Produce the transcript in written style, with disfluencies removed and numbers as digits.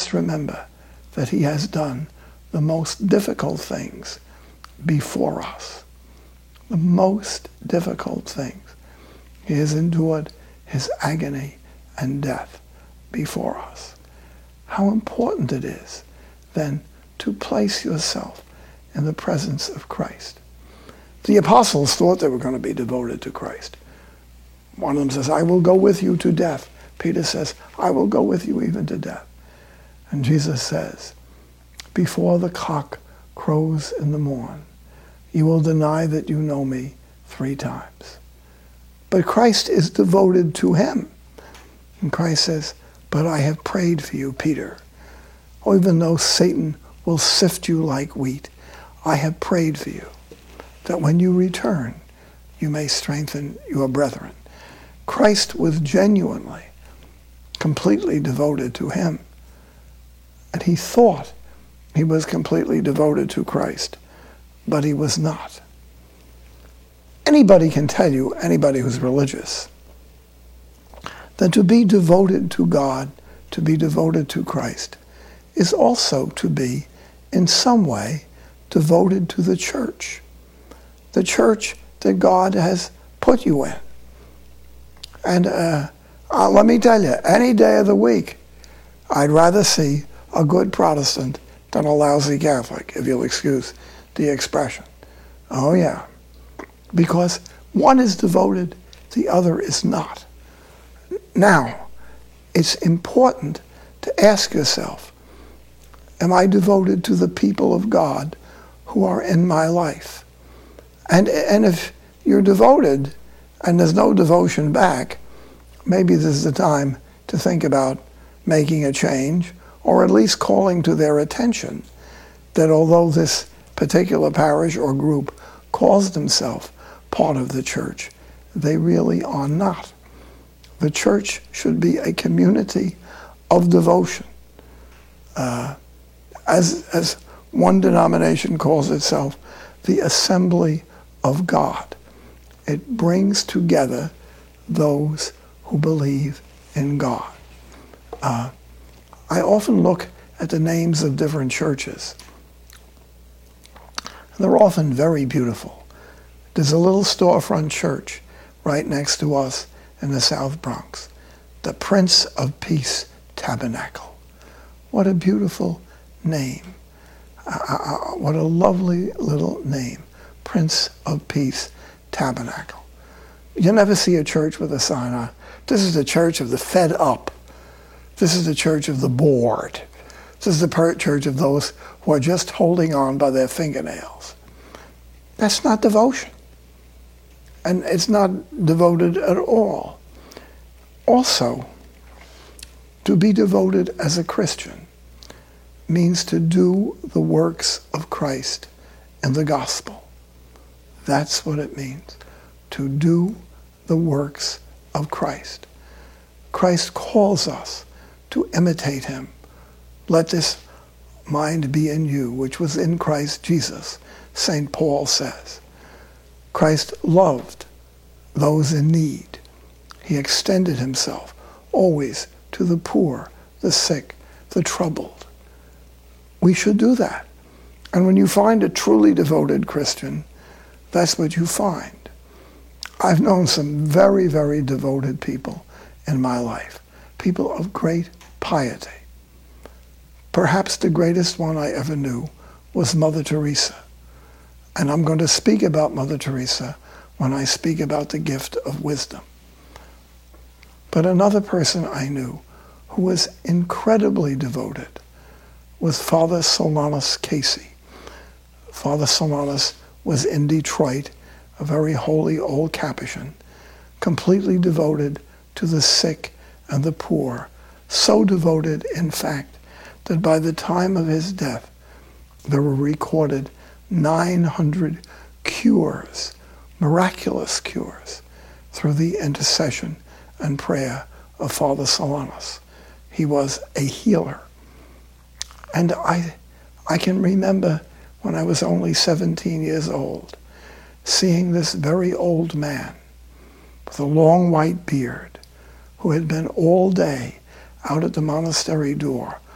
must remember that he has done the most difficult things before us. The most difficult things. He has endured his agony and death before us. How important it is, then, to place yourself in the presence of Christ. The apostles thought they were going to be devoted to Christ. One of them says, I will go with you to death. Peter says, I will go with you even to death. And Jesus says, before the cock crows in the morn, you will deny that you know me 3 times. But Christ is devoted to him. And Christ says, but I have prayed for you, Peter. Oh, even though Satan will sift you like wheat, I have prayed for you, that when you return, you may strengthen your brethren. Christ was genuinely, completely devoted to him. And he thought he was completely devoted to Christ, but he was not. Anybody can tell you, anybody who's religious, that to be devoted to God, to be devoted to Christ, is also to be, in some way, devoted to the church that God has put you in. And let me tell you, any day of the week, I'd rather see a good Protestant than a lousy Catholic, if you'll excuse the expression. Oh yeah, because one is devoted, the other is not. Now, it's important to ask yourself, am I devoted to the people of God who are in my life? And if you're devoted and there's no devotion back, maybe this is the time to think about making a change, or at least calling to their attention that although this particular parish or group calls themselves part of the church, they really are not. The church should be a community of devotion. As one denomination calls itself, the Assembly of God. It brings together those who believe in God. I often look at the names of different churches. They're often very beautiful. There's a little storefront church right next to us in the South Bronx, the Prince of Peace Tabernacle. What a beautiful name. What a lovely little name, Prince of Peace Tabernacle. You never see a church with a sign on, this is the church of the fed up. This is the church of the bored. This is the church of those who are just holding on by their fingernails. That's not devotion. And it's not devoted at all. Also, to be devoted as a Christian means to do the works of Christ in the gospel. That's what it means, to do the works of Christ. Christ calls us to imitate him. Let this mind be in you, which was in Christ Jesus, St. Paul says. Christ loved those in need. He extended himself always to the poor, the sick, the troubled. We should do that. And when you find a truly devoted Christian, that's what you find. I've known some very, very devoted people in my life, people of great piety. Perhaps the greatest one I ever knew was Mother Teresa. And I'm going to speak about Mother Teresa when I speak about the gift of wisdom. But another person I knew who was incredibly devoted was Father Solanus Casey. Father Solanus was in Detroit, a very holy old Capuchin, completely devoted to the sick and the poor, so devoted, in fact, that by the time of his death, there were recorded 900 cures, miraculous cures, through the intercession and prayer of Father Solanus. He was a healer. And I can remember when I was only 17 years old, seeing this very old man with a long white beard who had been all day out at the monastery door